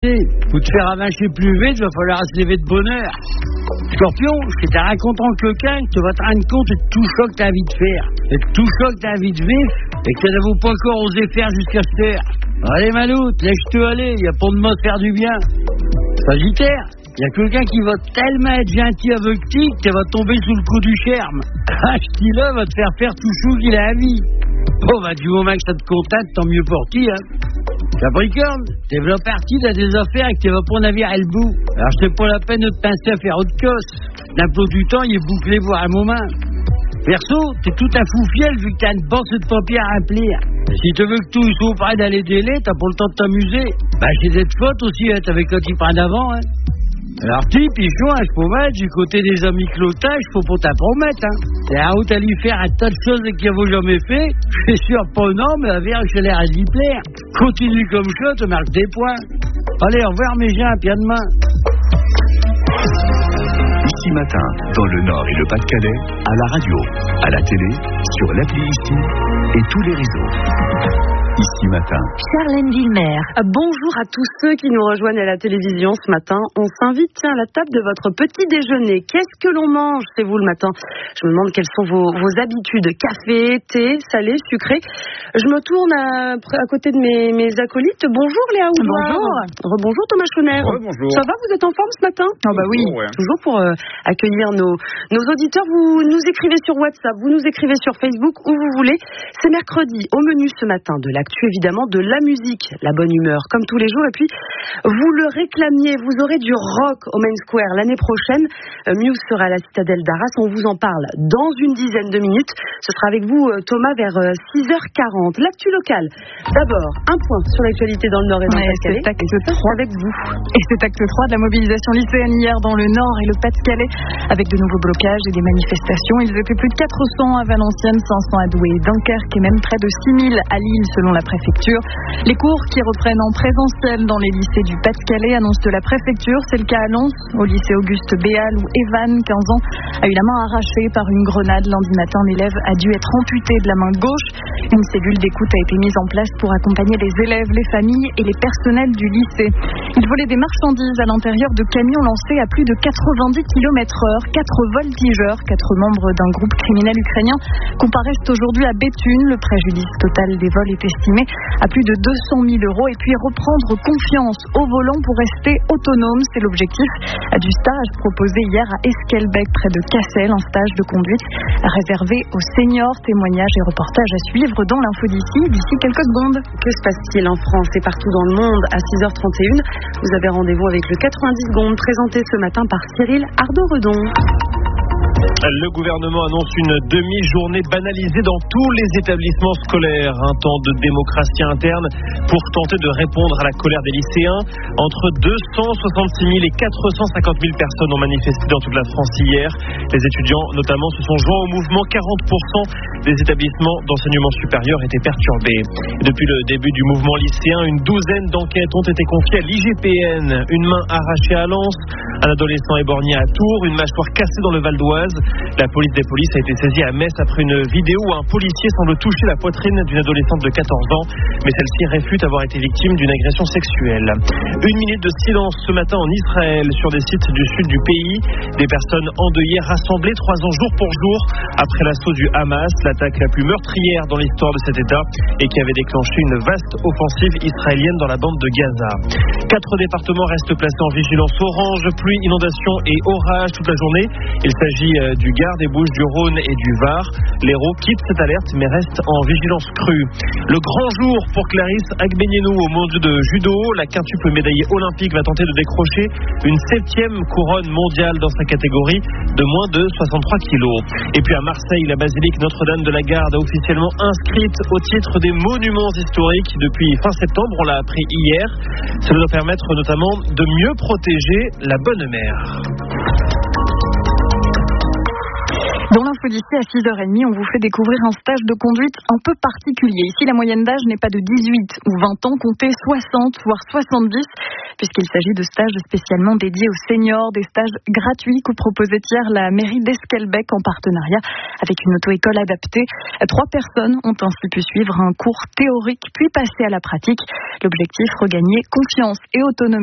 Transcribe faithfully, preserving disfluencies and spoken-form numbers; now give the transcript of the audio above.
Pour te faire avacher plus vite, il va falloir se lever de bonne heure. Scorpion, je te raconte en coquin que tu vas te rendre compte de tout ça que tu as envie de faire. Et de tout ça que tu as envie de vivre et que tu n'avais pas encore osé faire jusqu'à cette heure. Allez Maloute, laisse-toi aller, il n'y a pas de mot de faire du bien. Sagittaire, il y a quelqu'un qui va tellement être gentil avec toi que tu vas tomber sous le coup du charme. Ah, ce là va te faire faire tout chou qu'il a envie. Bon, bah, du moment que ça te contente, tant mieux pour qui, hein. Capricorne, t'es là parti, t'as des affaires et que tu vas pas en navire à le bout. Alors, c'est pas la peine de te pincer à faire autre chose. L'emploi du temps, il est bouclé pour un moment. Perso, t'es tout un fou fiel vu que t'as une bosse de papier à remplir. Et si tu veux que tout soit prêt d'aller délai, t'as pas le temps de t'amuser. Bah, c'est des fautes aussi, hein, t'avais quand tu prends d'avant, hein. Alors, tu, pichon, hein, je peux mettre du côté des amis clotages, faut pas t'en promettre, hein. T'es à route à lui faire un tas de choses qu'il n'avait jamais fait. Je suis sûr, pas non, mais à verre, j'ai l'air à lui plaire. Continue comme ça, te marque des points. Allez, au revoir, mes gens, puis à demain. Ici Matin, dans le Nord et le Pas-de-Calais, à la radio, à la télé, sur l'appli Ici et tous les réseaux. Ici Matin. Charlène Villemer. Bonjour à tous ceux qui nous rejoignent à la télévision ce matin. On s'invite, tiens, à la table de votre petit déjeuner. Qu'est-ce que l'on mange, c'est vous, le matin? Je me demande quelles sont vos, vos habitudes. Café, thé, salé, sucré. Je me tourne à, à côté de mes, mes acolytes. Bonjour Léa Houdoir. Bonjour. Rebonjour Thomas Chonner. Bonjour. Ça va, vous êtes en forme ce matin? Oh bah oui. Ouais. Toujours pour euh, accueillir nos, nos auditeurs. Vous nous écrivez sur WhatsApp, vous nous écrivez sur Facebook, où vous voulez. C'est mercredi. Au menu ce matin, de l'actu évidemment, de la musique, la bonne humeur, comme tous les jours. Et puis, vous le réclamiez, vous aurez du rock au Main Square l'année prochaine. Euh, Muse sera à la Citadelle d'Arras. On vous en parle dans une dizaine de minutes. Ce sera avec vous, euh, Thomas, vers euh, six heures quarante. L'actu locale. D'abord, un point sur l'actualité dans le Nord et dans Ouais, le Pas-de-Calais. c'est acte trois avec vous. Et c'est acte trois de la mobilisation lycéenne hier dans le Nord et le Pas-de-Calais, avec de nouveaux blocages et des manifestations. Ils étaient plus de quatre cents à Valenciennes, cinq cents à Douai, Dunkerque et même près de six mille à Lille selon la préfecture. Les cours qui reprennent en présentiel dans les lycées du Pas-de-Calais, annonce de la préfecture. C'est le cas à Lens, au lycée Auguste Béal, où Evan, quinze ans, a eu la main arrachée par une grenade. Lundi matin, l'élève a dû être amputé de la main gauche. Une cellule d'écoute a été mise en place pour accompagner les élèves, les familles et les personnels du lycée. Ils volaient des marchandises à l'intérieur de camions lancés à plus de quatre-vingt-dix kilomètres heure. Quatre voltigeurs, quatre membres d'un groupe criminel ukrainien, comparaissent aujourd'hui à Béthune. Le préjudice total des vols est estimé à plus de deux cent mille euros. Et puis reprendre confiance au volant pour rester autonome, c'est l'objectif du stage proposé hier à Esquelbecq, près de Cassel, un stage de conduite réservé aux seniors. Témoignages et reportages à suivre dans l'info d'ici, d'ici quelques secondes. Que se passe-t-il en France et partout dans le monde à six heures trente et une? Vous avez rendez-vous avec le quatre-vingt-dix secondes présenté ce matin par Cyril Ardo-Redon. Le gouvernement annonce une demi-journée banalisée dans tous les établissements scolaires. Un temps de démocratie interne pour tenter de répondre à la colère des lycéens. Entre deux cent soixante-six mille et quatre cent cinquante mille personnes ont manifesté dans toute la France hier. Les étudiants notamment se sont joints au mouvement. quarante pour cent des établissements d'enseignement supérieur étaient perturbés. Depuis le début du mouvement lycéen, une douzaine d'enquêtes ont été confiées à l'I G P N. Une main arrachée à Lens, un adolescent éborgné à Tours, une mâchoire cassée dans le Val d'Oise. La police des polices a été saisie à Metz après une vidéo où un policier semble toucher la poitrine d'une adolescente de quatorze ans, mais celle-ci réfute avoir été victime d'une agression sexuelle. Une minute de silence ce matin en Israël sur des sites du sud du pays. Des personnes endeuillées rassemblées trois ans jour pour jour après l'assaut du Hamas, l'attaque la plus meurtrière dans l'histoire de cet État et qui avait déclenché une vaste offensive israélienne dans la bande de Gaza. Quatre départements restent placés en vigilance orange, pluie, inondation et orage toute la journée. Il s'agit du Gard, des Bouches-du-Rhône et du Var. L'Hérault quitte cette alerte mais reste en vigilance crue. Le grand jour pour Clarisse Agbenienou au mondiaux de judo. La quintuple médaillée olympique va tenter de décrocher une septième couronne mondiale dans sa catégorie de moins de soixante-trois kilos. Et puis à Marseille, la basilique Notre-Dame de la Garde a officiellement inscrite au titre des monuments historiques depuis fin septembre. On l'a appris hier. Cela doit permettre notamment de mieux protéger la bonne mère. Dans l'info d'ici à six heures trente, on vous fait découvrir un stage de conduite un peu particulier. Ici, la moyenne d'âge n'est pas de dix-huit ou vingt ans, comptez soixante voire soixante-dix, puisqu'il s'agit de stages spécialement dédiés aux seniors, des stages gratuits que proposait hier la mairie d'Esquelbecq en partenariat avec une auto-école adaptée. Trois personnes ont ainsi pu suivre un cours théorique puis passer à la pratique. L'objectif, regagner confiance et autonomie